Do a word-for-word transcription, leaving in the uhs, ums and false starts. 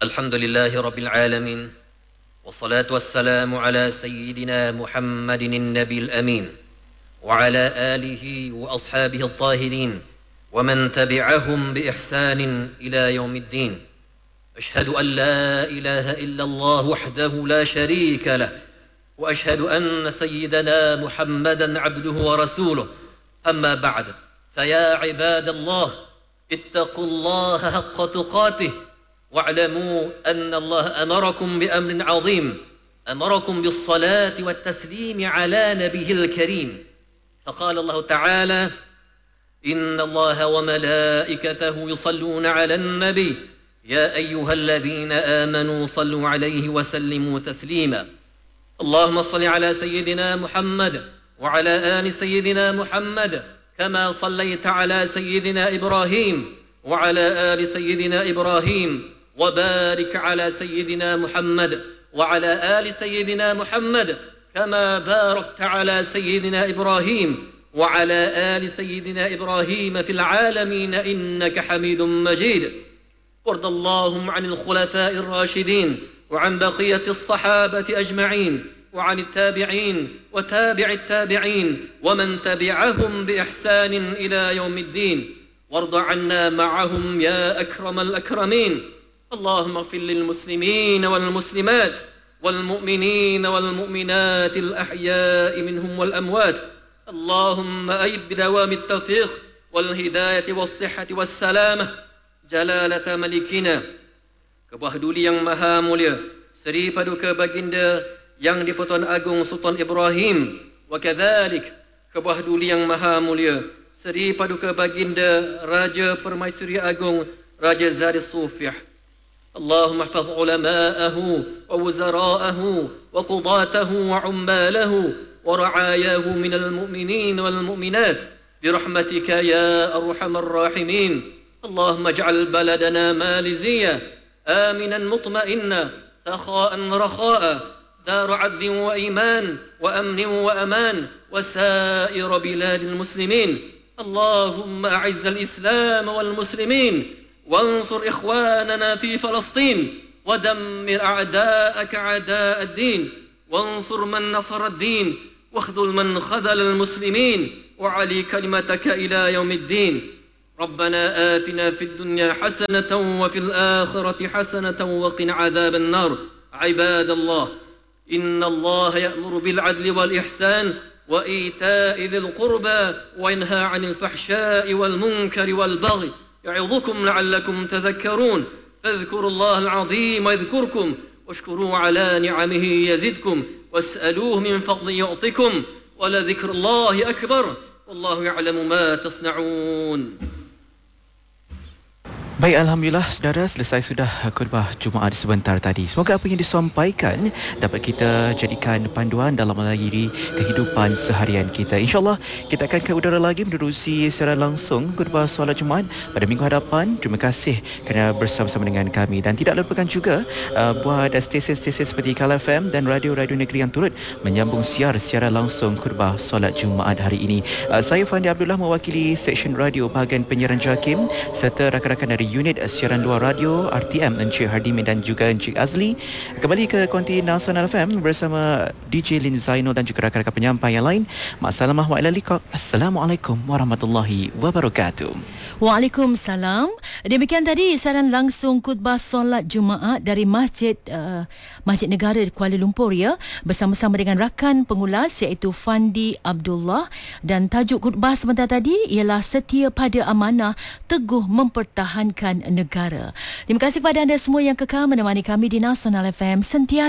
الحمد لله رب العالمين، والصلاة والسلام على سيدنا محمد النبي الأمين وعلى آله وأصحابه الطاهرين ومن تبعهم بإحسان إلى يوم الدين. أشهد أن لا إله إلا الله وحده لا شريك له، وأشهد أن سيدنا محمدا عبده ورسوله. أما بعد، فيا عباد الله، اتقوا الله حق تقاته، واعلموا أن الله أمركم بأمر عظيم، أمركم بالصلاة والتسليم على نبيه الكريم. فقال الله تعالى: إن الله وملائكته يصلون على النبي يا أيها الذين آمنوا صلوا عليه وسلموا تسليما. اللهم صل على سيدنا محمد وعلى آل سيدنا محمد كما صليت على سيدنا إبراهيم وعلى آل سيدنا إبراهيم، وبارك على سيدنا محمد وعلى آل سيدنا محمد كما باركت على سيدنا إبراهيم وعلى آل سيدنا إبراهيم في العالمين إنك حميد مجيد. وارض اللهم عن الخلفاء الراشدين وعن بقية الصحابة أجمعين وعن التابعين وتابع التابعين ومن تبعهم بإحسان إلى يوم الدين، وارض عنا معهم يا أكرم الأكرمين. اللهم اغفر للمسلمين والمسلمات والمؤمنين والمؤمنات الأحياء منهم والأموات. اللهم أيد بدوام التوفيق والهداية والصحة والسلامة جلالة ملكنا Kebah Duli yang Maha Mulia, Seri Paduka Baginda Yang di-Pertuan Agong Sultan Ibrahim, wa kadzalik Kebah Duli yang Maha Mulia, Seri Paduka Baginda Raja Permaisuri Agong Raja Zari Sufiyah. اللهم احفظ علماءه ووزراءه وقضاته وعماله ورعاياه من المؤمنين والمؤمنات برحمتك يا أرحم الراحمين. اللهم اجعل بلدنا ماليزيا آمنا مطمئنا سخاء رخاء دار عدل وإيمان وأمن وأمان وسائر بلاد المسلمين. اللهم أعز الإسلام والمسلمين وانصر إخواننا في فلسطين ودمر أعداءك أعداء الدين وانصر من نصر الدين واخذل من خذل المسلمين وعلي كلمتك إلى يوم الدين. ربنا آتنا في الدنيا حسنة وفي الآخرة حسنة وقنا عذاب النار. عباد الله، إن الله يأمر بالعدل والإحسان وإيتاء ذي القربى وينهى عن الفحشاء والمنكر والبغي يعظكم لعلكم تذكرون. فاذكروا الله العظيم يذكركم واشكروا على نعمه يزدكم واسألوه من فضل يعطكم ولذكر الله أكبر والله يعلم ما تصنعون. Baik, Alhamdulillah saudara, selesai sudah khutbah Jumaat sebentar tadi. Semoga apa yang disampaikan dapat kita jadikan panduan dalam mengakhiri kehidupan seharian kita. InsyaAllah kita akan ke udara lagi menerusi secara langsung khutbah solat Jumaat pada minggu hadapan. Terima kasih kerana bersama-sama dengan kami, dan tidak lupakan juga uh, buat stesen-stesen seperti Kala F M dan radio-radio negeri yang turut menyambung siar secara langsung khutbah solat Jumaat hari ini. Uh, saya Fandi Abdullah mewakili seksyen radio bahagian penyiaran JAKIM serta rakan-rakan dari unit siaran luar radio R T M, Encik Hardimin dan juga Encik Azli. Kembali ke konti Nasional F M bersama D J Lin Zainul dan juga rakan-rakan penyampai yang lain. Ma'assalamah wa ila liqa. Assalamualaikum warahmatullahi wabarakatuh. Waalaikumsalam. Demikian tadi saran langsung khutbah solat Jumaat dari Masjid uh, Masjid Negara Kuala Lumpur, ya, bersama-sama dengan rakan pengulas iaitu Fandi Abdullah, dan tajuk khutbah sebentar tadi ialah setia pada amanah, teguh mempertahankan negara. Terima kasih kepada anda semua yang kekal menemani kami di Nasional F M sentiasa